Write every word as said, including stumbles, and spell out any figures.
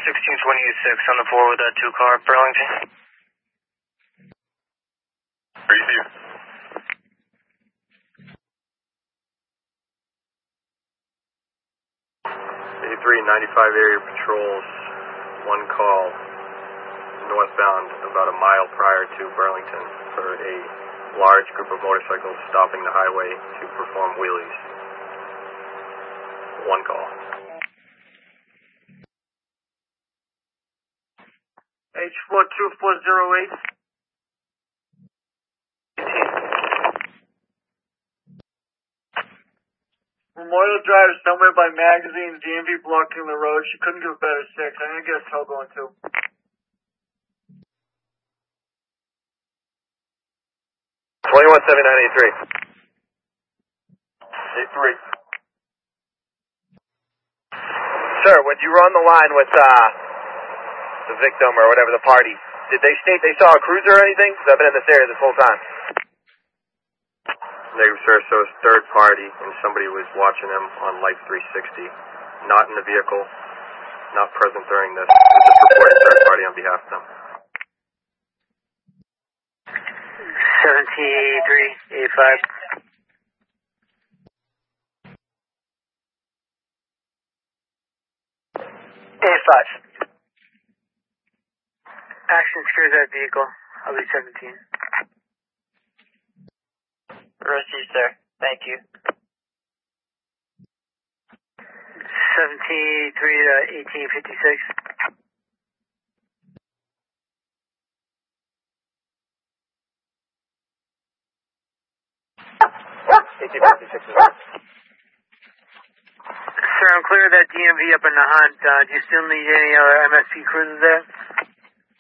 sixteen twenty-six on the floor with that two car, Burlington. Receive. A three, ninety-five area patrols, one call, northbound about a mile prior to Burlington for a large group of motorcycles stopping the highway to perform wheelies. One call. H four two four zero eight. Memorial Drive somewhere by Magazine, D M V blocking the road. She couldn't give a better six. I'm gonna get a tow going too. twenty-one seventy-nine A three. A three. Sir, when you were on the line with uh, the victim or whatever the party, did they state they saw a cruiser or anything? Because I've been in this area this whole time. Negative, sir. So it's third party, and somebody was watching them on Life three sixty. Not in the vehicle, not present during this. We just reported third party on behalf of them. seventeen eighty-three, eighty-five. eighty-five. Action secures that vehicle. I'll be seventeen. Received, sir. Thank you. seventeen eighty-three to eighteen fifty-six. eighteen fifty-six is on. Sir, I'm clear of that D M V up in the hunt. Uh, do you still need any other M S P cruisers there?